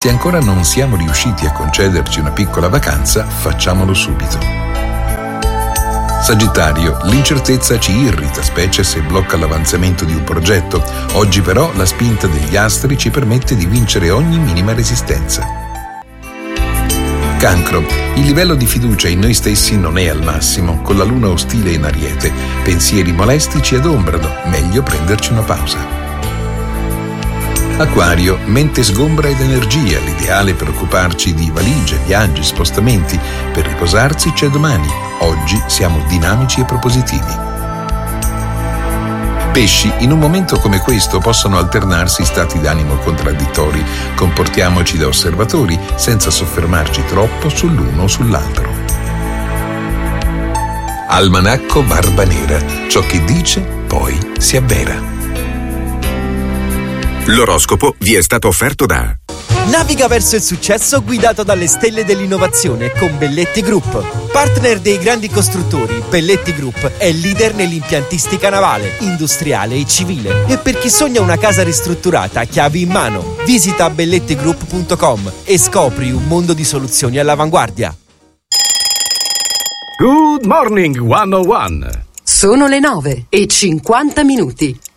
Se ancora non siamo riusciti a concederci una piccola vacanza, facciamolo subito. Sagittario, l'incertezza ci irrita, specie se blocca l'avanzamento di un progetto. Oggi però la spinta degli astri ci permette di vincere ogni minima resistenza. Cancro, il livello di fiducia in noi stessi non è al massimo, con la luna ostile in Ariete. Pensieri molesti ci adombrano, meglio prenderci una pausa. Acquario, mente sgombra ed energia, l'ideale per occuparci di valigie, viaggi, spostamenti. Per riposarsi c'è domani, oggi siamo dinamici e propositivi. Pesci, in un momento come questo possono alternarsi stati d'animo contraddittori. Comportiamoci da osservatori senza soffermarci troppo sull'uno o sull'altro. Almanacco Barba Nera, ciò che dice poi si avvera. L'oroscopo vi è stato offerto da... Naviga verso il successo guidato dalle stelle dell'innovazione con Belletti Group. Partner dei grandi costruttori, Belletti Group è leader nell'impiantistica navale, industriale e civile. E per chi sogna una casa ristrutturata, chiavi in mano. Visita bellettigroup.com e scopri un mondo di soluzioni all'avanguardia. Good morning 101. Sono le 9:50.